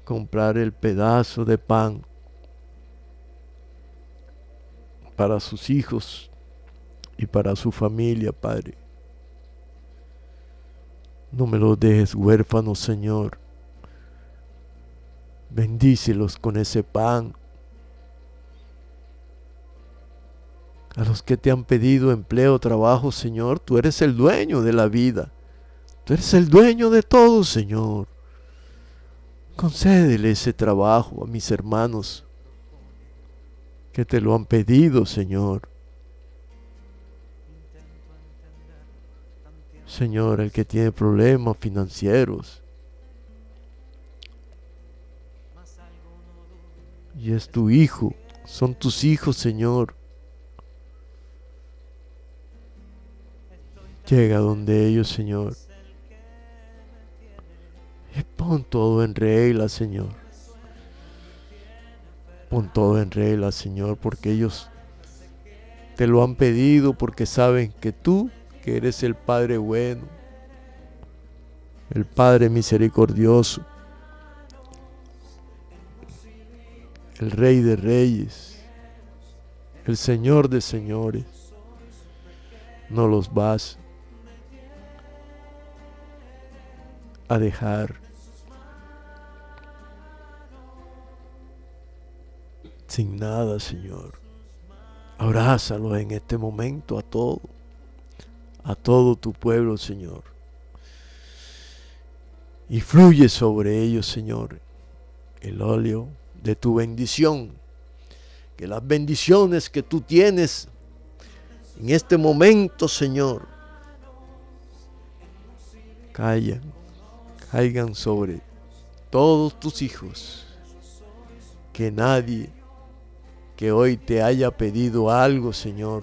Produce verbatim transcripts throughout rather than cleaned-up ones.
comprar el pedazo de pan para sus hijos y para su familia, Padre. No me los dejes huérfanos, Señor. Bendícelos con ese pan. A los que te han pedido empleo, trabajo, Señor, tú eres el dueño de la vida. Tú eres el dueño de todo, Señor. Concédele ese trabajo a mis hermanos que te lo han pedido, Señor. Señor, el que tiene problemas financieros y es tu hijo, son tus hijos, Señor. Llega donde ellos, Señor, y pon todo en regla, Señor. Pon todo en regla, Señor, porque ellos te lo han pedido, porque saben que tú, que eres el Padre bueno, el Padre misericordioso, el Rey de Reyes, el Señor de Señores, no los vas a dejar sin nada, Señor. Abrázalos en este momento a todo, a todo tu pueblo, Señor. Y fluye sobre ellos, Señor, el óleo de tu bendición. Que las bendiciones que tú tienes en este momento, Señor, caigan, caigan sobre todos tus hijos. Que nadie que hoy te haya pedido algo, Señor,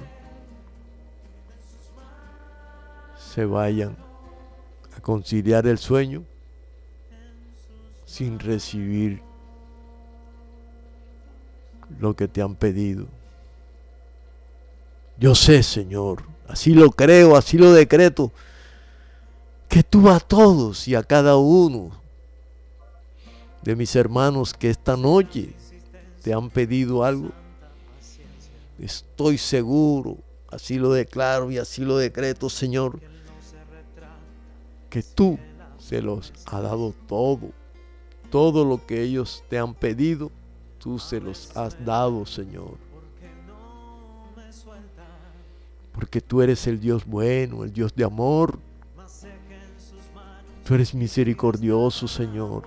se vayan a conciliar el sueño sin recibir lo que te han pedido. Yo sé, Señor, así lo creo, así lo decreto, que tú a todos y a cada uno de mis hermanos que esta noche te han pedido algo, estoy seguro, así lo declaro y así lo decreto, Señor, que tú se los has dado todo, todo lo que ellos te han pedido, tú se los has dado, Señor. Porque tú eres el Dios bueno, el Dios de amor. Tú eres misericordioso, Señor.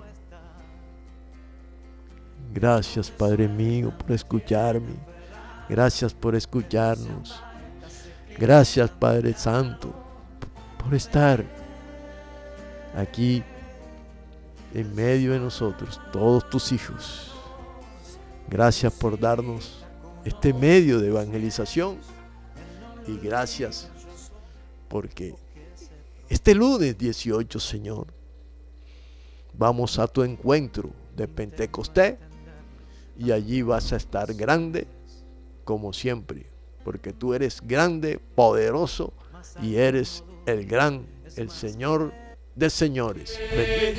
Gracias, Padre mío, por escucharme. Gracias por escucharnos. Gracias, Padre Santo, por estar aquí en medio de nosotros, todos tus hijos. Gracias por darnos este medio de evangelización. Y gracias porque este lunes dieciocho, Señor, vamos a tu encuentro de Pentecostés y allí vas a estar grande como siempre, porque tú eres grande, poderoso y eres el gran, el Señor de señores. Bendito.